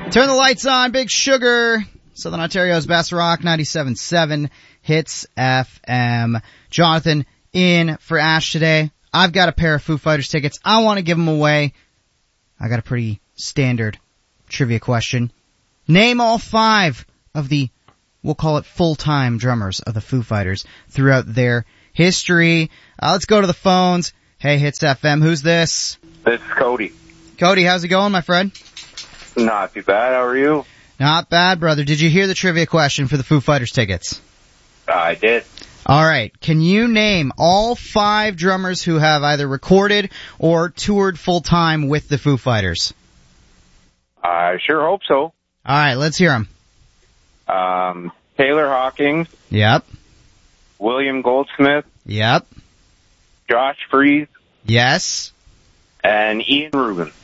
Turn the lights on, Big Sugar. Southern Ontario's best rock, 97.7 Hits FM. Jonathan in for Ash today. I've got a pair of Foo Fighters tickets. I want to give them away. I got a pretty standard trivia question. Name all 5 of the, we'll call it full-time drummers of the Foo Fighters throughout their history. Let's go to the phones. Hey, Hits FM, who's this? This is Cody. Cody, how's it going, my friend? Not too bad. How are you? Not bad, brother. Did you hear the trivia question for the Foo Fighters tickets? I did. All right. Can you name all 5 drummers who have either recorded or toured full-time with the Foo Fighters? I sure hope so. All right, let's hear them. Taylor Hawkins. Yep. William Goldsmith. Yep. Josh Freese. Yes. And Ian Rubin.